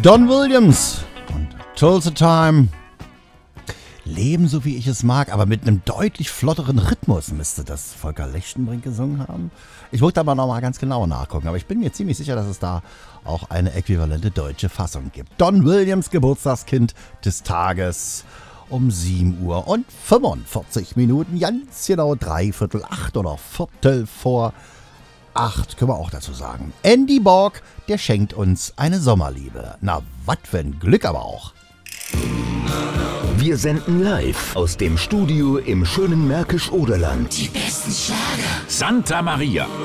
Don Williams und Tulsa Time. Leben so wie ich es mag, aber mit einem deutlich flotteren Rhythmus müsste das Volker Lechtenbrink gesungen haben. Ich wollte aber nochmal ganz genau nachgucken, aber ich bin mir ziemlich sicher, dass es da auch eine äquivalente deutsche Fassung gibt. Don Williams, Geburtstagskind des Tages, um 7 Uhr und 45 Minuten, ganz genau 7:45 oder 7:45, können wir auch dazu sagen. Andy Borg, der schenkt uns eine Sommerliebe. Na, wat für ein Glück aber auch. Wir senden live aus dem Studio im schönen Märkisch-Oderland. Die besten Schlager. Santa Maria.